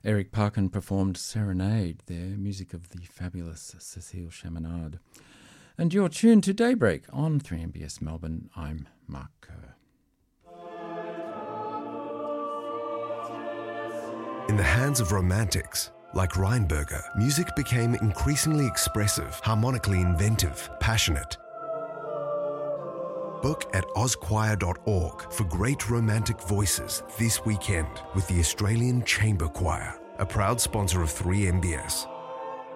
Eric Parkin performed Serenade there, music of the fabulous Cecile Chaminade. And you're tuned to Daybreak on 3MBS Melbourne. I'm Mark Kerr. In the hands of romantics, like Reinberger, music became increasingly expressive, harmonically inventive, passionate. Book at ozchoir.org for great romantic voices this weekend with the Australian Chamber Choir, a proud sponsor of 3MBS.